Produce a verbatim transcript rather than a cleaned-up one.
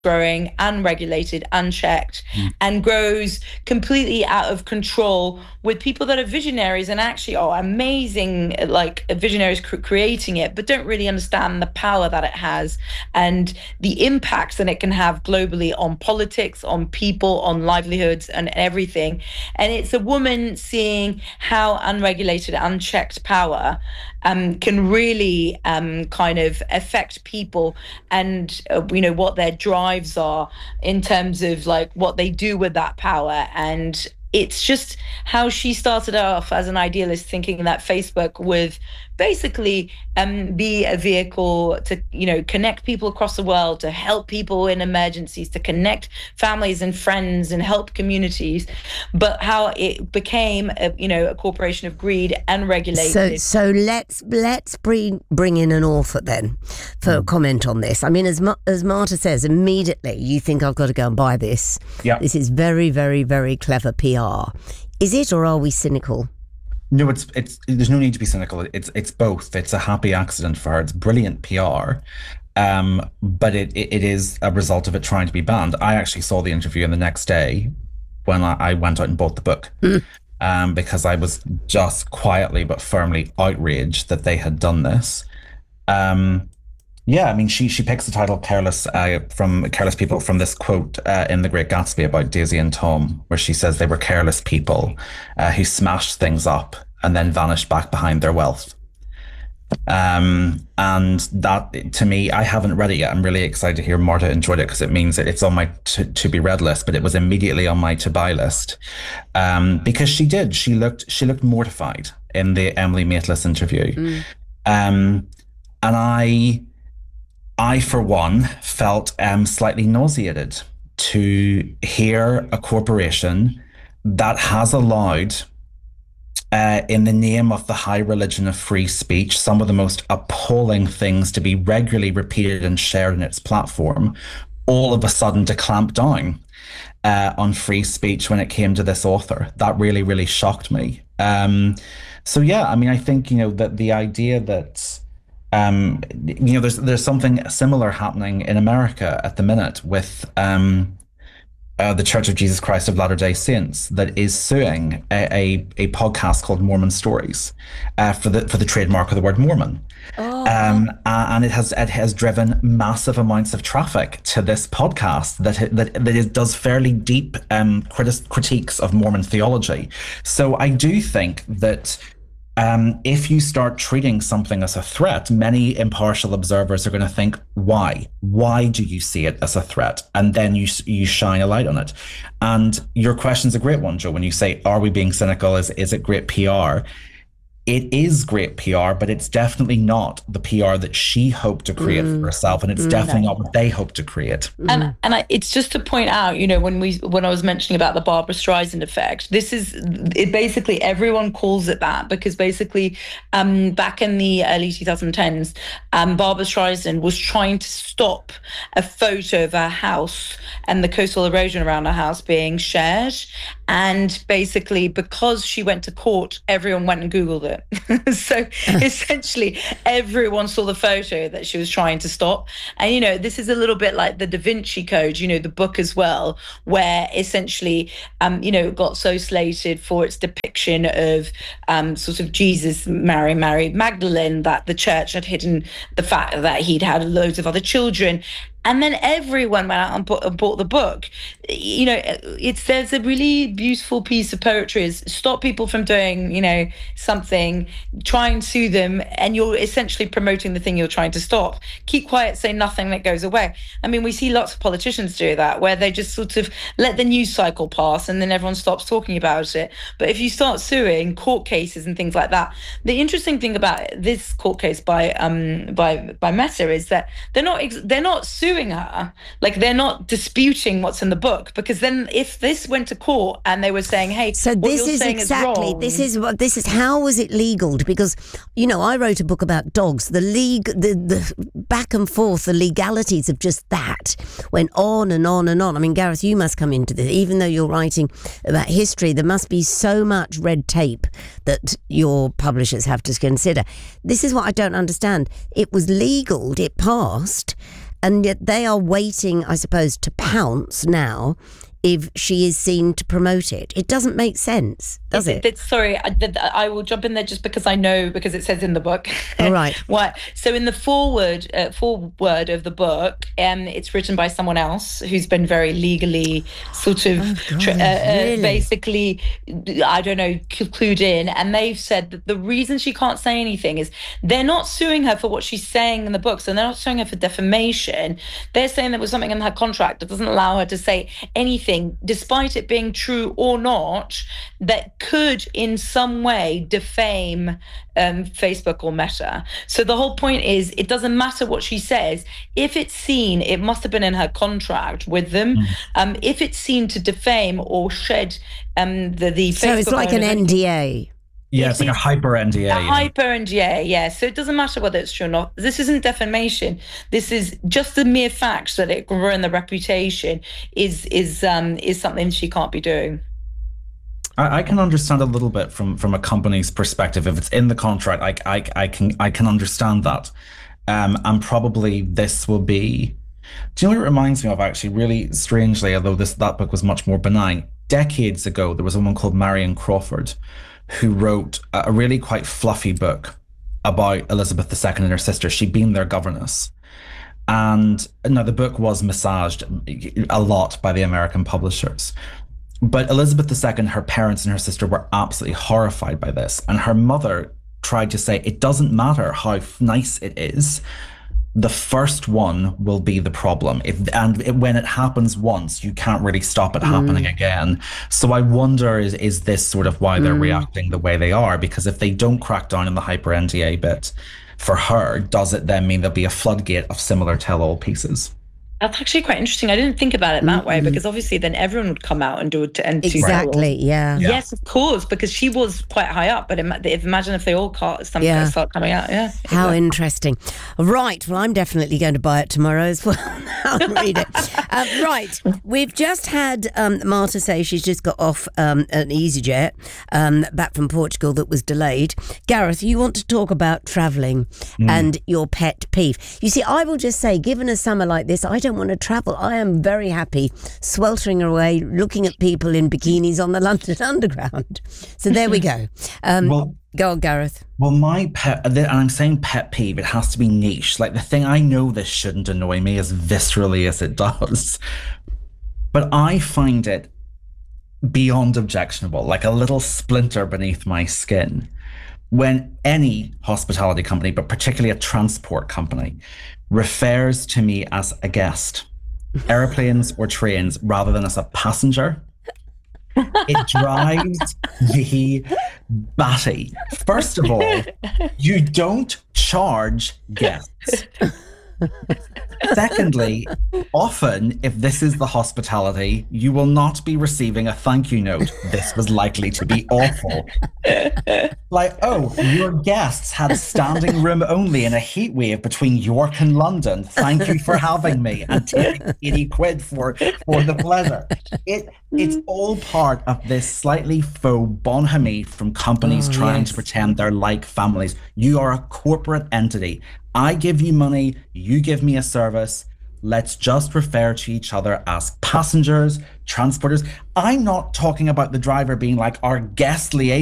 growing, unregulated, unchecked, mm. and grows completely out of control with people that are visionaries and actually are amazing, like visionaries cr- creating it, but don't really understand the power that it has and the impacts that it can have globally on politics, on people, on livelihoods and everything. And it's a woman seeing how unregulated, unchecked power um, can really um, kind of affect people and, uh, you know, what their drives are in terms of like what they do with that power. And it's just how she started off as an idealist, thinking that Facebook would basically um, be a vehicle to, you know, connect people across the world, to help people in emergencies, to connect families and friends and help communities, but how it became, a, you know, a corporation of greed and regulated. So, so let's let's bring bring in an author then for a comment on this. I mean, as Ma- as Marta says, immediately you think I've got to go and buy this. Yeah. This is very, very, very clever P R. Is it, or are we cynical? No, it's it's. There's no need to be cynical. It's it's both. It's a happy accident for her. It's brilliant P R, um, but it, it it is a result of it trying to be banned. I actually saw the interview, and the next day, when I, I went out and bought the book, mm. um, because I was just quietly but firmly outraged that they had done this. Um, yeah, I mean, she she picks the title "Careless" uh, from "Careless People" from this quote uh, in The Great Gatsby about Daisy and Tom, where she says they were careless people uh, who smashed things up and then vanished back behind their wealth. Um, and that, to me, I haven't read it yet. I'm really excited to hear Marta enjoyed it because it means that it's on my to, to be read list, but it was immediately on my to buy list um, because she did. She looked she looked mortified in the Emily Maitlis interview, mm. um, and I. I, for one, felt um, slightly nauseated to hear a corporation that has allowed, uh, in the name of the high religion of free speech, some of the most appalling things to be regularly repeated and shared in its platform, all of a sudden to clamp down uh, on free speech when it came to this author. That really, really shocked me. Um, so, yeah, I mean, I think, you know, that the idea that Um, you know, there's there's something similar happening in America at the minute with um, uh, the Church of Jesus Christ of Latter-day Saints that is suing a, a, a podcast called Mormon Stories uh, for the for the trademark of the word Mormon. Oh. Um, and it has it has driven massive amounts of traffic to this podcast that that that is, does fairly deep um, criti- critiques of Mormon theology. So I do think that. Um, if you start treating something as a threat, many impartial observers are going to think, why? Why do you see it as a threat? And then you you shine a light on it. And your question's a great one, Joe, when you say, are we being cynical? Is, is it great P R? It is great P R, but it's definitely not the P R that she hoped to create mm. for herself, and it's mm. definitely not what they hope to create. And and I, it's just to point out, you know, when we when I was mentioning about the Barbara Streisand effect, this is it. Basically, everyone calls it that because basically, um, back in the early twenty tens, um, Barbara Streisand was trying to stop a photo of her house and the coastal erosion around her house being shared, and basically because she went to court, everyone went and Googled it. So essentially everyone saw the photo that she was trying to stop. And, you know, this is a little bit like the Da Vinci Code, you know, the book as well, where essentially, um, you know, it got so slated for its depiction of um, sort of Jesus marrying Mary Magdalene that the church had hidden the fact that he'd had loads of other children. And then everyone went out and bought, and bought the book. You know, it's there's a really beautiful piece of poetry is stop people from doing, you know, something, try and sue them, and you're essentially promoting the thing you're trying to stop. Keep quiet, say nothing, that goes away. I mean, we see lots of politicians do that, where they just sort of let the news cycle pass and then everyone stops talking about it. But if you start suing, court cases and things like that, the interesting thing about this court case by um by by Meta is that they're not ex- they're not suing her, like they're not disputing what's in the book, because then if this went to court and they were saying, hey, so what this you're is saying exactly is wrong. this is what this is how was it legal? Because, you know, I wrote a book about dogs. The league the the back and forth, the legalities of just that went on and on and on. I mean, Gareth, you must come into this, even though you're writing about history, there must be so much red tape that your publishers have to consider. This is what I don't understand. It was legal, it passed. and yet they are waiting, I suppose, to pounce now if she is seen to promote it. It doesn't make sense, does it? it? it sorry, I, I will jump in there just because I know, because it says in the book. All right. What? So in the foreword, uh, foreword of the book, um, it's written by someone else who's been very legally sort of Oh, God, tr- uh, uh, really? basically, I don't know, cl- clued in. And they've said that the reason she can't say anything is they're not suing her for what she's saying in the book. So they're not suing her for defamation. They're saying there was something in her contract that doesn't allow her to say anything, despite it being true or not, that could in some way defame um, Facebook or Meta. So the whole point is, it doesn't matter what she says. If it's seen, it must have been in her contract with them. Mm. Um, if it's seen to defame or shed um, the, the so Facebook it's like an N D A. Yeah, it's like a hyper N D A. A hyper N D A, yeah. So it doesn't matter whether it's true or not. This isn't defamation. This is just the mere fact that it can ruin the reputation is is um is something she can't be doing. I, I can understand a little bit from from a company's perspective. If it's in the contract, I I, I can I can understand that. Um, and probably this will be. Do you know what it reminds me of? Actually, really strangely, although this that book was much more benign. Decades ago, there was a woman called Marion Crawford, who wrote a really quite fluffy book about Elizabeth the Second and her sister. She'd been their governess. And now the book was massaged a lot by the American publishers. But Elizabeth the Second, her parents and her sister were absolutely horrified by this. And her mother tried to say, it doesn't matter how nice it is. The first one will be the problem. If, and it, when it happens once, you can't really stop it happening mm. again. So I wonder, is, is this sort of why they're mm. reacting the way they are? Because if they don't crack down on the hyper N D A bit for her, does it then mean there'll be a floodgate of similar tell-all pieces? That's actually quite interesting. I didn't think about it that mm-hmm. way, because obviously then everyone would come out and do it. And exactly, yeah. yeah. Yes, of course, because she was quite high up. But imagine if they all caught something yeah. start coming out. Yeah. How exactly. interesting. Right. Well, I'm definitely going to buy it tomorrow as well. I'll read it. uh, right. We've just had um, Marta say she's just got off um, an EasyJet um, back from Portugal that was delayed. Gareth, you want to talk about travelling mm. and your pet peeve. You see, I will just say, given a summer like this, I don't want to travel. I am very happy sweltering away looking at people in bikinis on the London Underground. So there we go. Um, well, go on, Gareth. Well, my pet, and I'm saying pet peeve, it has to be niche. Like the thing, I know this shouldn't annoy me as viscerally as it does, but I find it beyond objectionable, like a little splinter beneath my skin, when any hospitality company, but particularly a transport company, refers to me as a guest, airplanes or trains, rather than as a passenger. It drives me batty. First of all, you don't charge guests. Secondly, often, if this is the hospitality, you will not be receiving a thank you note. This was likely to be awful. Like, oh, your guests had standing room only in a heat wave between York and London. Thank you for having me, and taking eighty quid for, for the pleasure. It It's all part of this slightly faux bonhomie from companies oh, trying yes. to pretend they're like families. You are a corporate entity. I give you money, you give me a service. Let's just refer to each other as passengers, transporters. I'm not talking about the driver being like our guest liaison.